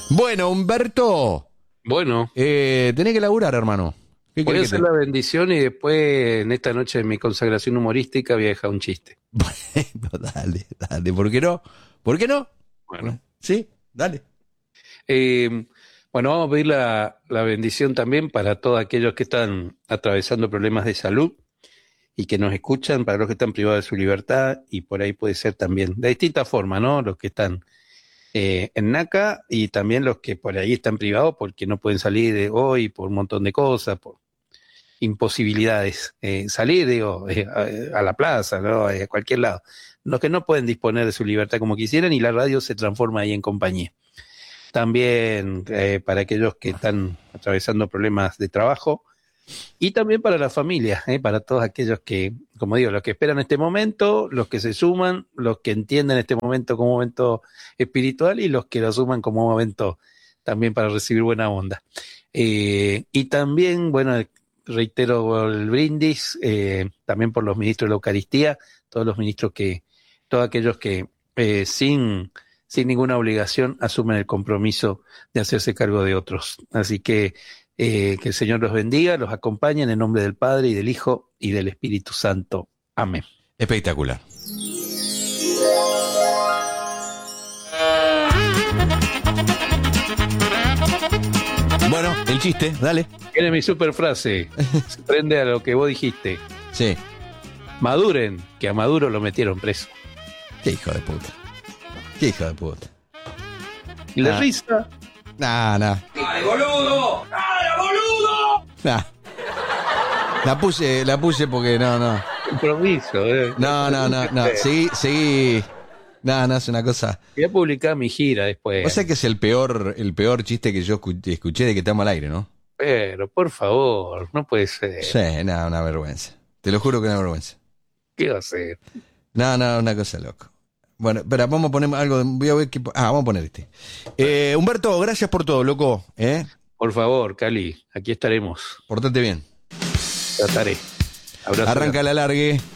Bueno, Humberto, Bueno, tenés que laburar, hermano. ¿Qué voy a querés que hacer la bendición y después en esta noche de mi consagración humorística voy a dejar un chiste. Bueno, dale, ¿por qué no? ¿Por qué no? Bueno, Sí, dale. eh, bueno, vamos a pedir la bendición también para todos aquellos que están atravesando problemas de salud y que nos escuchan, para los que están privados de su libertad y por ahí puede ser también de distintas formas, ¿no? Los que están en NACA y también los que por ahí están privados porque no pueden salir de hoy por un montón de cosas, por imposibilidades. Salir, digo, a la plaza, ¿no? A cualquier lado. Los que no pueden disponer de su libertad como quisieran y la radio se transforma ahí en compañía. También para aquellos que están atravesando problemas de trabajo y también para la familia, para todos aquellos que, como digo, los que esperan este momento, los que se suman, los que entienden este momento como momento espiritual y los que lo suman como momento también para recibir buena onda. Y también, bueno, reitero el brindis, también por los ministros de la Eucaristía, todos los ministros todos aquellos que sin ninguna obligación asumen el compromiso de hacerse cargo de otros. Así que el Señor los bendiga, los acompañe en el nombre del Padre y del Hijo y del Espíritu Santo. Amén. Espectacular. Bueno, el chiste, dale. Tiene mi super frase. Se prende a lo que vos dijiste. Sí. Maduren, que a Maduro lo metieron preso. Qué hijo de puta. Qué hijo de puta. ¿Y la risa? Nah. ¡Dale, boludo! ¡Dale, boludo! Nah. La puse porque no. Compromiso. No. Seguí. No, es una cosa. Voy a publicar mi gira después. O sea que es el peor chiste que yo escuché de que estamos al aire, ¿no? Pero, por favor, no puede ser. Sí, una vergüenza. Te lo juro que una vergüenza. ¿Qué va a ser? No, una cosa loco. Bueno, espera, vamos a poner algo. Voy a ver qué. Vamos a poner este. Humberto, gracias por todo, loco. Por favor, Cali, aquí estaremos. Portate bien. Trataré. Abrazo. Arranca la largue.